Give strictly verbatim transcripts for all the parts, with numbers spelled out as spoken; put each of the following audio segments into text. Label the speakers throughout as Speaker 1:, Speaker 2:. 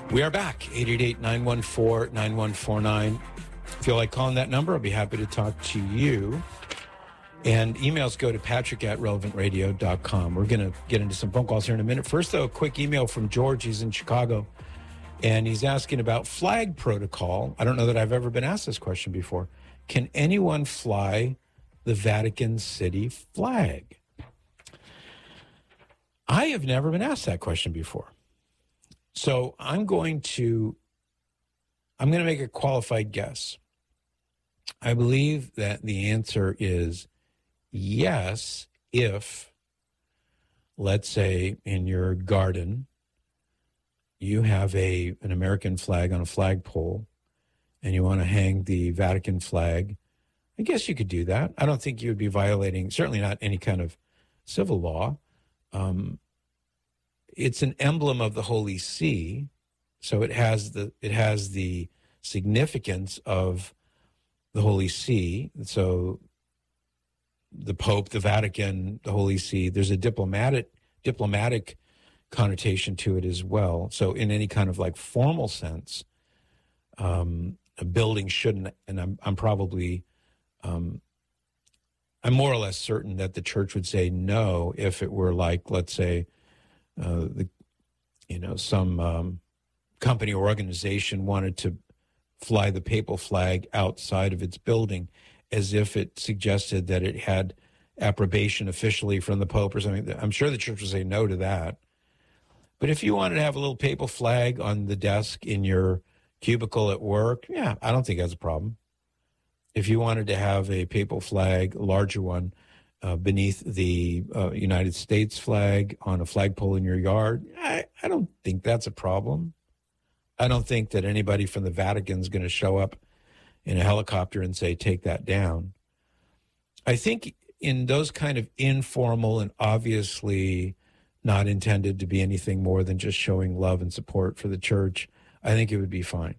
Speaker 1: We are back, eight eight eight, nine one four, nine one four nine. If you like calling that number, I'll be happy to talk to you. And emails go to patrick at relevant radio dot com. We're going to get into some phone calls here in a minute. First, though, a quick email from George. He's in Chicago, and he's asking about flag protocol. I don't know that I've ever been asked this question before. Can anyone fly the Vatican City flag? I have never been asked that question before. So I'm going to, I'm going to make a qualified guess. I believe that the answer is yes, if, let's say, in your garden, you have a an American flag on a flagpole, and you want to hang the Vatican flag. I guess you could do that. I don't think you would be violating, certainly not any kind of civil law. Um, it's an emblem of the Holy See, so it has the it has the significance of the Holy See. So the Pope, the Vatican, the Holy See, there's a diplomatic diplomatic connotation to it as well. So in any kind of like formal sense, um, a building shouldn't, and I'm I'm probably um, I'm more or less certain that the church would say no if it were like, let's say, uh, the you know some um, company or organization wanted to fly the papal flag outside of its building, as if it suggested that it had approbation officially from the Pope or something. I'm sure the church would say no to that. But if you wanted to have a little papal flag on the desk in your cubicle at work, yeah, I don't think that's a problem. If you wanted to have a papal flag, a larger one, uh, beneath the uh, United States flag on a flagpole in your yard, I, I don't think that's a problem. I don't think that anybody from the Vatican is going to show up in a helicopter and say, take that down. I think in those kind of informal and obviously not intended to be anything more than just showing love and support for the church, I think it would be fine.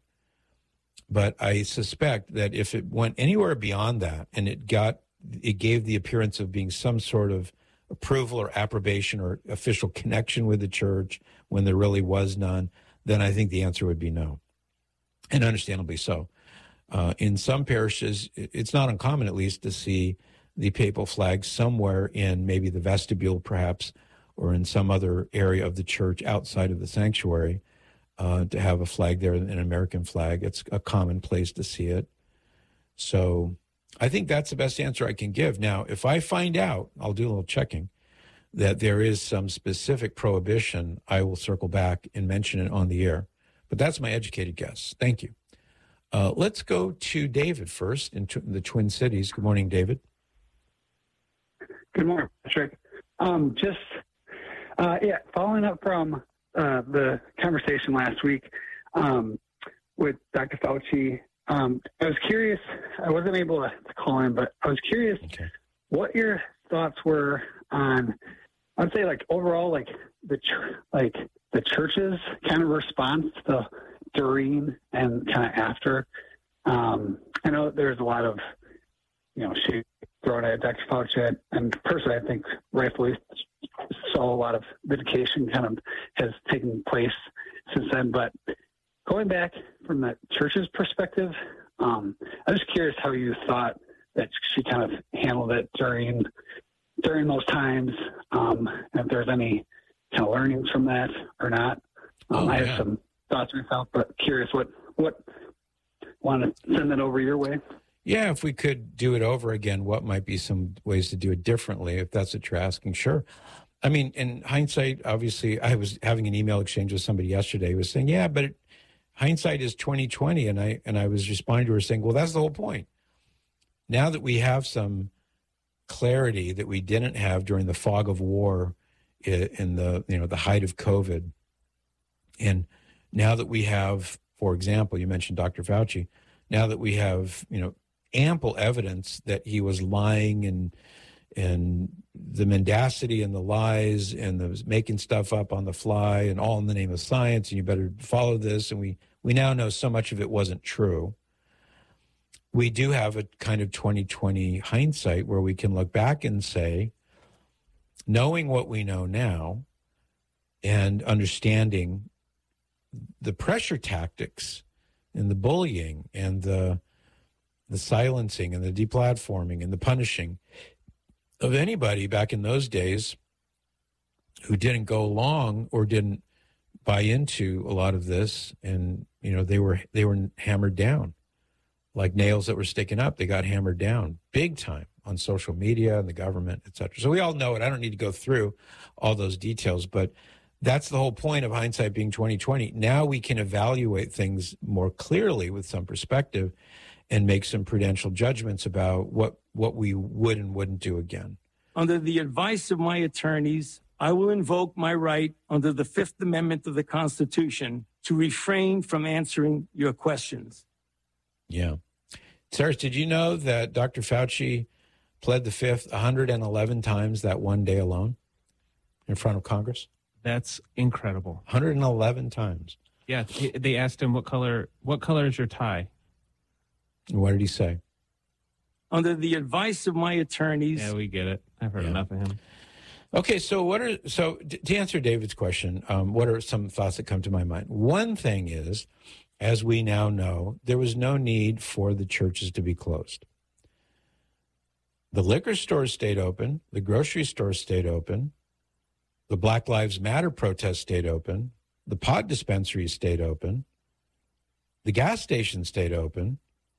Speaker 1: But I suspect that if it went anywhere beyond that and it got, it gave the appearance of being some sort of approval or approbation or official connection with the church when there really was none, then I think the answer would be no. And understandably so. Uh, in some parishes, it's not uncommon at least to see the papal flag somewhere in maybe the vestibule perhaps, or in some other area of the church outside of the sanctuary, uh, to have a flag there, an American flag. It's a common place to see it. So I think that's the best answer I can give. Now, if I find out, I'll do a little checking, that there is some specific prohibition, I will circle back and mention it on the air. But that's my educated guess. Thank you. Uh, let's go to David first in tw- the Twin Cities. Good morning, David.
Speaker 2: Good morning, Patrick. Um, just, uh, yeah, following up from uh, the conversation last week um, with Doctor Fauci, um, I was curious, I wasn't able to, to call in, but I was curious okay. what your thoughts were on, I'd say like overall, like the, ch- like the church's kind of response to during and kind of after. Um, I know there's a lot of, you know, she thrown at Doctor Fauci, and personally, I think rightfully so. A lot of vindication kind of has taken place since then. But going back from the church's perspective, um, I'm just curious how you thought that she kind of handled it during during those times, um, and if there's any kind of learnings from that or not. Um,
Speaker 1: oh,
Speaker 2: I
Speaker 1: yeah.
Speaker 2: have some thoughts myself, but curious what what want to send that over your way.
Speaker 1: Yeah, if we could do it over again, what might be some ways to do it differently, if that's what you're asking? Sure. I mean, in hindsight, obviously, I was having an email exchange with somebody yesterday who was saying, yeah, but it, hindsight is twenty twenty. And I and I was responding to her saying, well, that's the whole point. Now that we have some clarity that we didn't have during the fog of war in the, you know, the height of COVID, and now that we have, for example, you mentioned Doctor Fauci, now that we have, you know, ample evidence that he was lying and and the mendacity and the lies and the making stuff up on the fly and all in the name of science, and you better follow this. And we, we now know so much of it wasn't true. We do have a kind of twenty twenty hindsight where we can look back and say, knowing what we know now and understanding the pressure tactics and the bullying and the the silencing and the deplatforming and the punishing of anybody back in those days who didn't go along or didn't buy into a lot of this, and you know they were they were hammered down like nails that were sticking up. They got hammered down big time on social media and the government, et cetera. So we all know it. I don't need to go through all those details, but that's the whole point of hindsight being twenty twenty. Now we can evaluate things more clearly with some perspective and make some prudential judgments about what, what we would and wouldn't do again.
Speaker 3: Under the advice of my attorneys, I will invoke my right under the Fifth Amendment of the Constitution to refrain from answering your questions.
Speaker 1: Yeah. Sarah, did you know that Doctor Fauci pled the Fifth one hundred eleven times that one day alone in front of Congress?
Speaker 4: That's incredible.
Speaker 1: one hundred eleven times.
Speaker 4: Yeah, they asked him what color. What color is your tie?
Speaker 1: What did he say?
Speaker 3: Under the advice of my attorneys.
Speaker 4: Yeah, we get it. I've heard yeah. enough of him.
Speaker 1: Okay, so what are so to answer David's question? Um, what are some thoughts that come to my mind? One thing is, as we now know, there was no need for the churches to be closed. The liquor stores stayed open. The grocery stores stayed open. The Black Lives Matter protest stayed open. The pot dispensaries stayed open. The gas stations stayed open,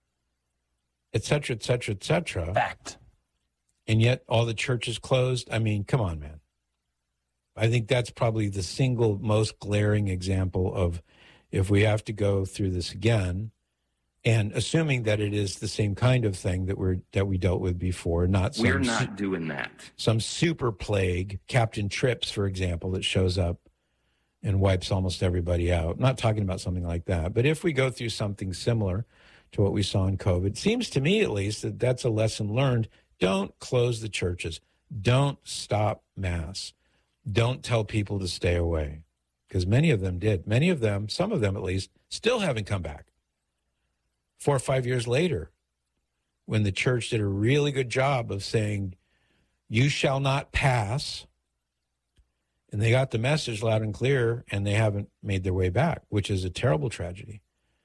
Speaker 1: et cetera, et cetera, et cetera.
Speaker 3: Fact.
Speaker 1: And yet all the churches closed. I mean, come on, man. I think that's probably the single most glaring example of if we have to go through this again, and assuming that it is the same kind of thing that we're that we dealt with before, not some
Speaker 5: we're not su- doing that.
Speaker 1: Some super plague, Captain Trips, for example, that shows up and wipes almost everybody out. I'm not talking about something like that, but if we go through something similar to what we saw in COVID, it seems to me at least that that's a lesson learned. Don't close the churches. Don't stop mass. Don't tell people to stay away, because many of them did. Many of them, some of them at least, still haven't come back. Four or five years later, when the church did a really good job of saying, you shall not pass, and they got the message loud and clear, and they haven't made their way back, which is a terrible tragedy.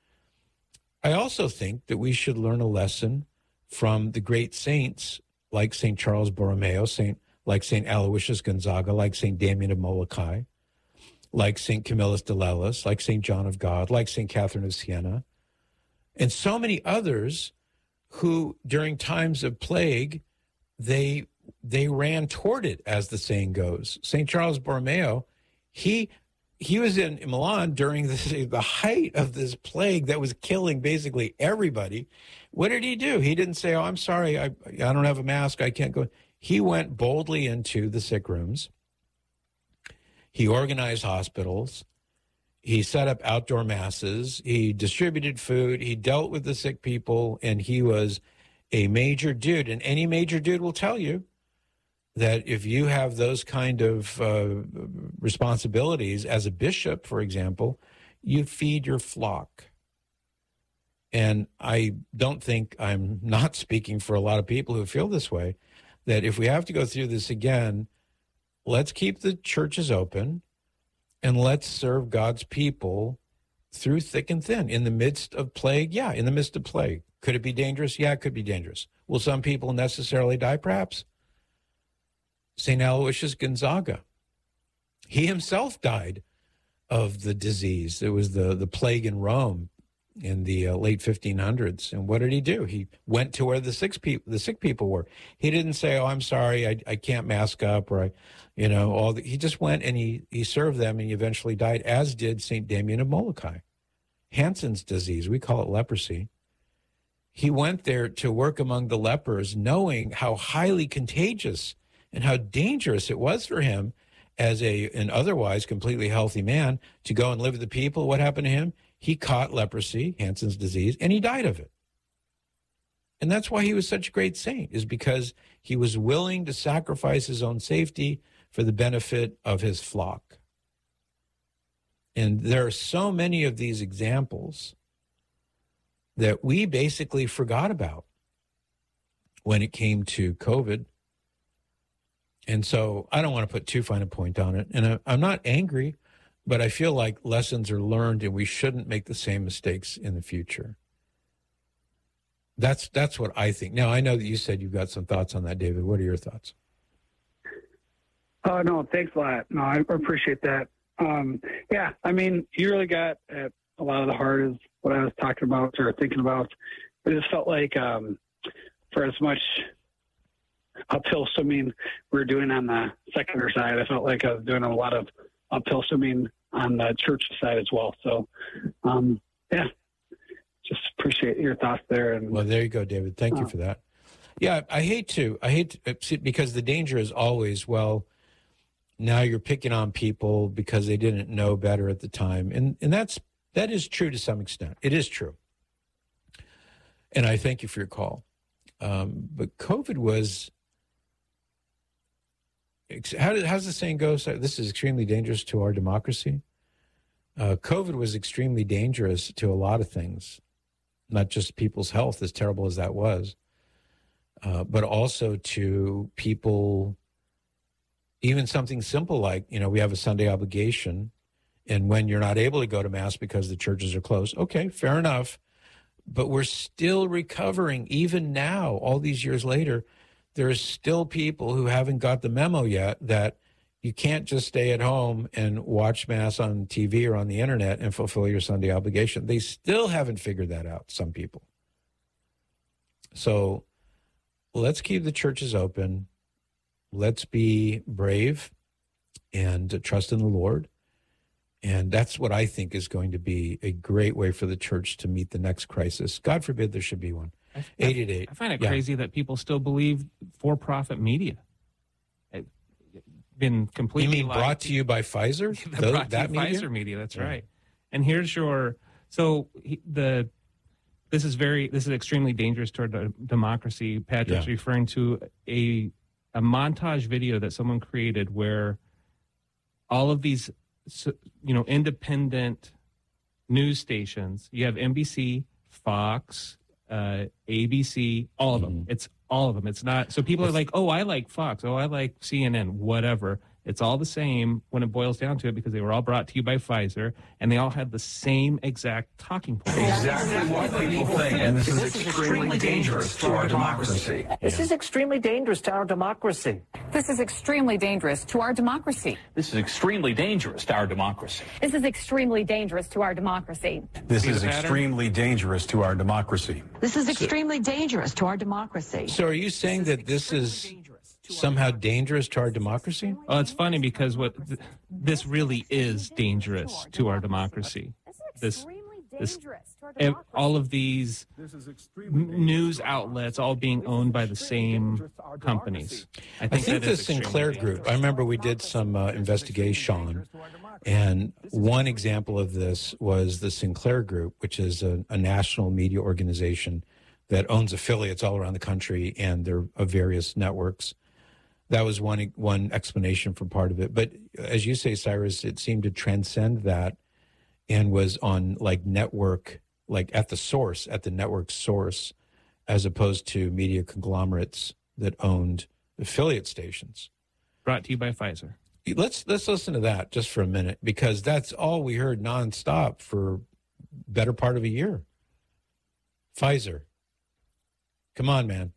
Speaker 1: I also think that we should learn a lesson from the great saints like Saint Charles Borromeo, Saint like Saint Aloysius Gonzaga, like Saint Damien of Molokai, like Saint Camillus de Lellis, like Saint John of God, like Saint Catherine of Siena, and so many others who, during times of plague, they they ran toward it, as the saying goes. Saint Charles Borromeo, he he was in Milan during the, the height of this plague that was killing basically everybody. What did he do? He didn't say, oh, I'm sorry, I, I don't have a mask, I can't go. He went boldly into the sick rooms. He organized hospitals. He set up outdoor masses. He distributed food. He dealt with the sick people, and he was a major dude. And any major dude will tell you that if you have those kind of uh, responsibilities as a bishop, for example, you feed your flock. And I don't think, I'm not speaking for a lot of people who feel this way, that if we have to go through this again, let's keep the churches open and let's serve God's people through thick and thin. In the midst of plague, yeah, in the midst of plague. Could it be dangerous? Yeah, it could be dangerous. Will some people necessarily die? Perhaps. Saint Aloysius Gonzaga, he himself died of the disease. It was the, the plague in Rome in the uh, late fifteen hundreds. And what did he do? He went to where the sick people, the sick people were. He didn't say, oh, I'm sorry, I, I can't mask up, or, I, you know, all the, he just went and he, he served them, and he eventually died, as did Saint Damien of Molokai. Hansen's disease, we call it leprosy. He went there to work among the lepers, knowing how highly contagious and how dangerous it was for him as a an otherwise completely healthy man to go and live with the people. What happened to him? He caught leprosy, Hansen's disease, and he died of it. And that's why he was such a great saint, is because he was willing to sacrifice his own safety for the benefit of his flock. And there are so many of these examples that we basically forgot about when it came to COVID. And so I don't want to put too fine a point on it. And I, I'm not angry but I feel like lessons are learned and we shouldn't make the same mistakes in the future. That's that's what I think. Now, I know that you said you've got some thoughts on that, David. What are your thoughts?
Speaker 2: Oh, no, thanks a lot. No, I appreciate that. Um, yeah, I mean, you really got at a lot of the heart is what I was talking about or thinking about. It just felt like um, for as much uphill swimming we were doing on the secular side, I felt like I was doing a lot of uphill swimming on the church side as well. So, um, yeah, just appreciate your thoughts there. And
Speaker 1: well, there you go, David. Thank uh, you for that. Yeah, I hate to, I hate to, because the danger is always, well, now you're picking on people because they didn't know better at the time. And and that's, that is true to some extent. It is true. And I thank you for your call. Um, but COVID was, how did, how's the saying go? So this is extremely dangerous to our democracy. Uh, COVID was extremely dangerous to a lot of things, not just people's health, as terrible as that was, uh, but also to people, even something simple like, you know, we have a Sunday obligation, and when you're not able to go to Mass because the churches are closed, okay, fair enough. But we're still recovering. Even now, all these years later, there's still people who haven't got the memo yet that you can't just stay at home and watch Mass on T V or on the internet and fulfill your Sunday obligation. They still haven't figured that out, some people. So let's keep the churches open. Let's be brave and trust in the Lord. And that's what I think is going to be a great way for the church to meet the next crisis. God forbid there should be one. eight eight eight.
Speaker 4: I find it
Speaker 1: yeah.
Speaker 4: crazy that people still believe for-profit media. It's been completely.
Speaker 1: You mean brought to you by Pfizer?
Speaker 4: the
Speaker 1: Those,
Speaker 4: brought
Speaker 1: that
Speaker 4: to you
Speaker 1: media?
Speaker 4: Pfizer media. That's
Speaker 1: yeah.
Speaker 4: right. And here's your. So he, the. This is very. This is extremely dangerous toward the democracy. Patrick's
Speaker 1: yeah.
Speaker 4: referring to a a montage video that someone created where all of these, you know, independent news stations. You have N B C, Fox, uh, A B C, all of them. Mm-hmm. It's all of them. It's not. So people are like, oh, I like Fox. Oh, I like C N N, whatever. It's all the same when it boils down to it because they were all brought to you by Pfizer and they all had the same exact talking points.
Speaker 5: Exactly what people think. And this is extremely dangerous to our democracy.
Speaker 6: This is extremely dangerous to our democracy.
Speaker 7: This is extremely dangerous to our democracy.
Speaker 5: This is extremely dangerous to our democracy.
Speaker 7: This is extremely dangerous to our democracy.
Speaker 8: This is extremely dangerous to our democracy.
Speaker 9: This is extremely dangerous to our democracy.
Speaker 1: So are you saying that this is somehow dangerous to our democracy?
Speaker 4: Oh, it's funny because what th- this really is dangerous to our democracy. This, this, all of these news outlets all being owned by the same companies. I think,
Speaker 1: I think
Speaker 4: that
Speaker 1: the Sinclair Group, I remember we did some uh, investigation, and one example of this was the Sinclair Group, which is a, a national media organization that owns affiliates all around the country, and they're of various networks. That was one one explanation for part of it. But as you say, Cyrus, it seemed to transcend that and was on like network, like at the source, at the network source, as opposed to media conglomerates that owned affiliate stations.
Speaker 4: Brought to you by Pfizer.
Speaker 1: Let's let's listen to that just for a minute, because that's all we heard nonstop for better part of a year. Pfizer. Come on, man.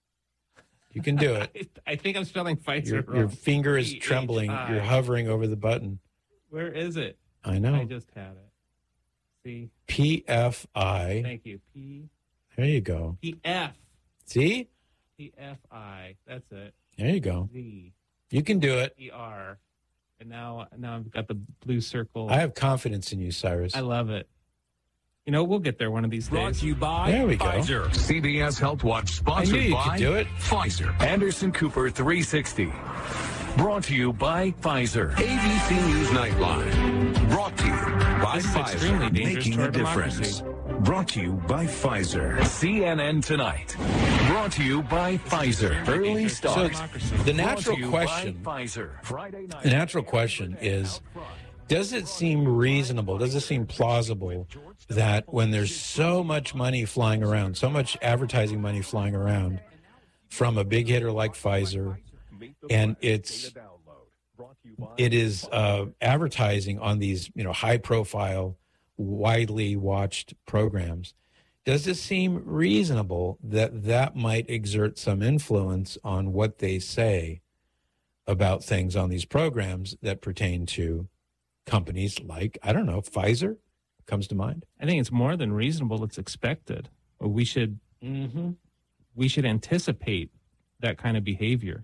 Speaker 1: You can do it.
Speaker 4: I think I'm spelling Pfizer
Speaker 1: your,
Speaker 4: wrong.
Speaker 1: Your finger is trembling. You're hovering over the button.
Speaker 4: Where is it?
Speaker 1: I know.
Speaker 4: I just had it. See?
Speaker 1: P F I.
Speaker 4: Thank you. P.
Speaker 1: There you go.
Speaker 4: P F.
Speaker 1: See?
Speaker 4: P F I. That's it.
Speaker 1: There you go.
Speaker 4: Z.
Speaker 1: You can do it.
Speaker 4: E R. And now, now I've got the blue circle.
Speaker 1: I have confidence in you, Cyrus.
Speaker 4: I love it. You know, we'll get there one of these days.
Speaker 5: Brought to you by
Speaker 1: there we go.
Speaker 5: Pfizer. C B S Health Watch sponsored
Speaker 1: I knew you
Speaker 5: by
Speaker 1: could do it.
Speaker 5: Pfizer. Anderson Cooper three sixty. Brought to you by Pfizer. A B C News Nightline. Brought to you by
Speaker 4: This is extremely
Speaker 5: Pfizer.
Speaker 4: dangerous
Speaker 5: Making
Speaker 4: to our
Speaker 5: a difference.
Speaker 4: democracy.
Speaker 5: Brought to you by Pfizer. C N N Tonight. Brought to you by Pfizer. Early
Speaker 1: So
Speaker 5: start.
Speaker 1: the
Speaker 5: Brought
Speaker 1: natural
Speaker 5: to you
Speaker 1: question,
Speaker 5: by Pfizer. Friday night.
Speaker 1: the natural question is, does it seem reasonable, does it seem plausible that when there's so much money flying around, so much advertising money flying around from a big hitter like Pfizer, and it's it is uh, advertising on these, you know, high-profile, widely watched programs. Does it seem reasonable that that might exert some influence on what they say about things on these programs that pertain to companies like, I don't know, Pfizer comes to mind?
Speaker 4: I think it's more than reasonable. It's expected. We should
Speaker 1: mm-hmm.
Speaker 4: we should anticipate that kind of behavior.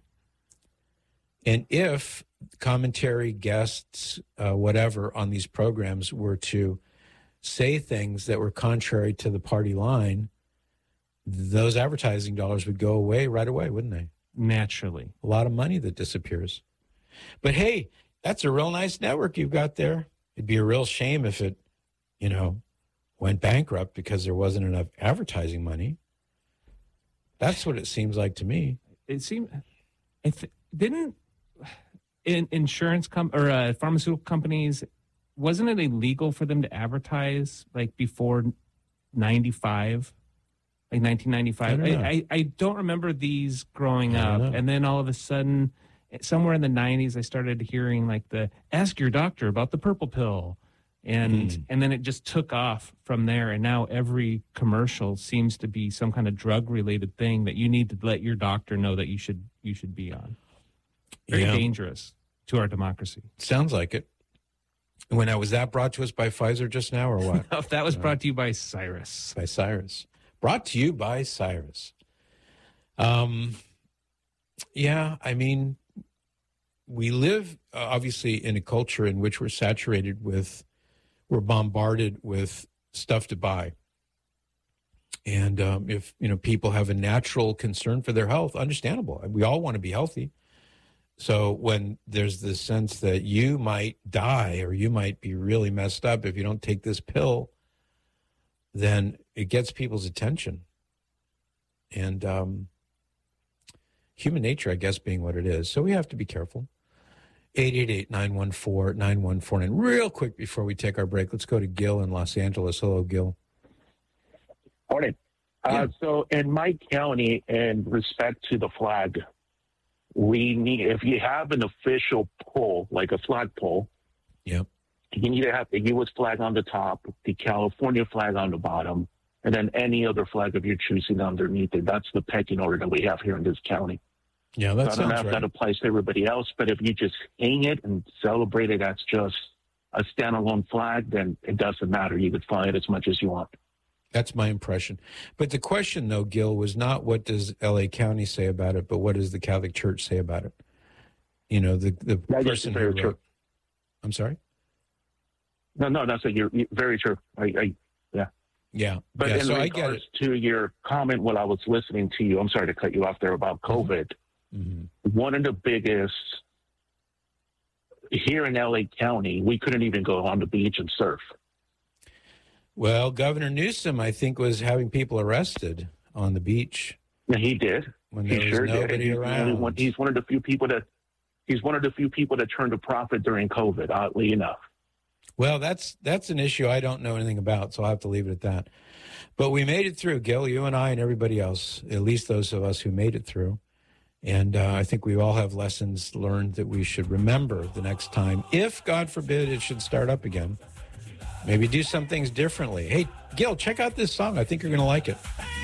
Speaker 1: And if commentary, guests, uh, whatever on these programs were to say things that were contrary to the party line, those advertising dollars would go away right away, wouldn't they?
Speaker 4: Naturally.
Speaker 1: A lot of money that disappears. But hey, that's a real nice network you've got there. It'd be a real shame if it, you know, went bankrupt because there wasn't enough advertising money. That's what it seems like to me.
Speaker 4: It seemed, I th- didn't in, insurance com- or uh, pharmaceutical companies, wasn't it illegal for them to advertise like before ninety-five, like nineteen ninety-five? I, I, I, I don't remember these growing up. Know. And then all of a sudden, somewhere in the nineties, I started hearing like the ask your doctor about the purple pill. And mm. and then it just took off from there. And now every commercial seems to be some kind of drug related thing that you need to let your doctor know that you should you should be on. Very yeah. dangerous to our democracy.
Speaker 1: Sounds like it. When I was that brought to us by Pfizer just now, or what?
Speaker 4: No, that was brought to you by Cyrus.
Speaker 1: By Cyrus. Brought to you by Cyrus. Um, yeah, I mean, we live uh, obviously in a culture in which we're saturated with, we're bombarded with stuff to buy. And um, if, you know, people have a natural concern for their health, understandable. We all want to be healthy. So when there's this sense that you might die or you might be really messed up if you don't take this pill, then it gets people's attention. And um, human nature, I guess, being what it is. So we have to be careful. eight eight eight, nine one four, nine one four nine. Real quick before we take our break, let's go to Gil in Los Angeles. Hello, Gil.
Speaker 10: Morning.
Speaker 1: Yeah.
Speaker 10: Uh, so in my county, in respect to the flag, we need, if you have an official pole, like a flagpole,
Speaker 1: yep.
Speaker 10: you need to have the U S flag on the top, the California flag on the bottom, and then any other flag of your choosing underneath it. That's the pecking order that we have here in this county.
Speaker 1: Yeah, that
Speaker 10: so I don't know
Speaker 1: sounds
Speaker 10: if
Speaker 1: right.
Speaker 10: that applies to everybody else, but if you just hang it and celebrate it as just a standalone flag, then it doesn't matter. You could fly it as much as you want.
Speaker 1: That's my impression. But the question, though, Gil, was not what does L A County say about it, but what does the Catholic Church say about it? You know, the, the
Speaker 10: that
Speaker 1: person
Speaker 10: very
Speaker 1: who
Speaker 10: true.
Speaker 1: wrote... I'm sorry?
Speaker 10: No, no, that's a, you're, you're very true. I, I, yeah.
Speaker 1: Yeah.
Speaker 10: But
Speaker 1: yeah,
Speaker 10: in
Speaker 1: so
Speaker 10: regards
Speaker 1: I get it.
Speaker 10: to your comment while I was listening to you, I'm sorry to cut you off there about COVID.
Speaker 1: Mm-hmm.
Speaker 10: One of the biggest, here in L A County, we couldn't even go on the beach and surf.
Speaker 1: Well, Governor Newsom, I think, was having people arrested on the beach.
Speaker 10: Yeah, he did.
Speaker 1: When there
Speaker 10: he
Speaker 1: was
Speaker 10: sure
Speaker 1: nobody
Speaker 10: did. He's
Speaker 1: around.
Speaker 10: One, he's one of the few people that he's one of the few people that turned a profit during COVID, oddly enough.
Speaker 1: Well, that's that's an issue I don't know anything about, so I'll have to leave it at that. But we made it through, Gil, you and I and everybody else, at least those of us who made it through. And uh, I think we all have lessons learned that we should remember the next time, if, God forbid, it should start up again. Maybe do some things differently. Hey, Gil, check out this song. I think you're going to like it.